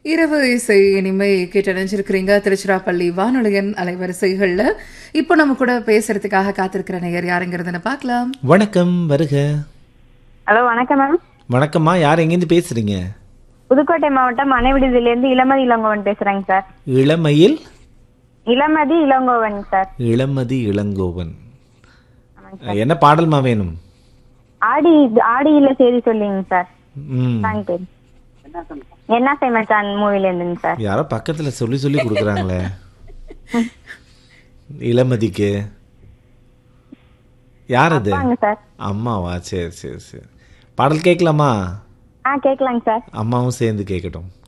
இரவு இசை இனிமை கேட்டு நினைச்சிருக்கிறீங்க திருச்சிராப்பள்ளி வானொலியின் அலைவரிசைகள்ல. இப்போ நம்ம கூட பேசுறதுக்காக காத்திருக்கிற நேயர் யாருங்கிறதுன்னு பார்க்கலாம். வணக்கம், வருக. ஹலோ, வணக்கம் மேம். வணக்கம்மா, யார் எங்கேருந்து பேசுறீங்க? புதுக்கோட்டை மாவட்டம் மனைவிடுதியிலேருந்து இளமதி இளங்கோவன் பேசுறேங்க சார். இளமையில் இளமதி இளங்கோவன் சார். இளமதி இளங்கோவன். என்ன பாடல்மா வேணும்? ஆடியில செய்தி சொல்லிங்க சார். ம், தேங்க்யூ. என்ன செய்மச்சான் மூவில இருந்துங்க சார். யாரோ பக்கத்துல சொல்லி சொல்லி கொடுக்குறாங்களே. இளமதிக்கு யார் அது? வாங்க சார். அம்மாவா? சரி சரி சரி. பாடல் கேட்கலாமா? கேட்கலாங்க சார். அம்மாவும் சேர்ந்து கேட்கட்டும்.